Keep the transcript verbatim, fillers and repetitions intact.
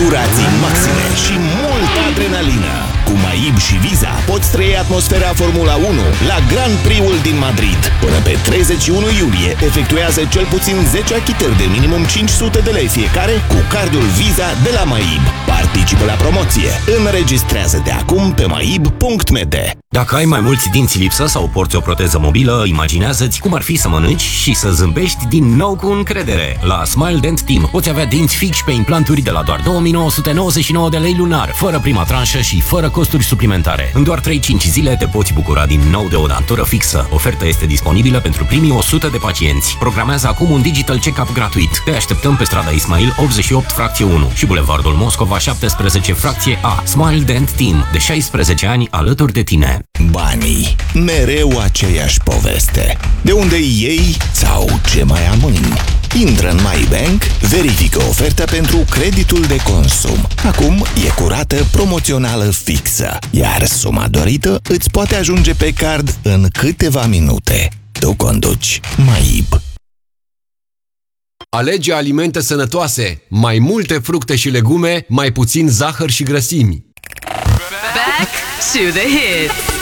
Vibrații maxime și multă adrenalină. Cu MAIB și Visa poți trăi atmosfera Formula unu la Grand Prix-ul din Madrid. Până pe treizeci și unu iulie efectuează cel puțin zece achitări de minimum cinci sute de lei fiecare cu cardul Visa de la MAIB. Participă la promoție. Înregistrează-te acum pe maib punct m d. Dacă ai mai mulți dinți lipsă sau porți o proteză mobilă, imaginează-ți cum ar fi să mănânci și să zâmbești din nou cu încredere. La Smile Dent Team poți avea dinți fixi pe implanturi de la doar două mii nouă sute nouăzeci și nouă de lei lunar, fără prima tranșă și fără costuri suplimentare. În doar trei cinci zile te poți bucura din nou de o dantură fixă. Oferta este disponibilă pentru primii o sută de pacienți. Programează acum un digital check-up gratuit. Te așteptăm pe strada Ismail optzeci și opt fracție unu și bulevardul Moscova șaptesprezece fracție A. Smile Dent Team, de șaisprezece ani alături de tine. Banii, mereu aceeași poveste. De unde iei sau ce mai amâni? Intră în MyBank, verifică oferta pentru creditul de consum. Acum e cu rată promoțională fixă, iar suma dorită îți poate ajunge pe card în câteva minute. Tu conduci. MAIB. Alege alimente sănătoase, mai multe fructe și legume, mai puțin zahăr și grăsimi. Back to the hits.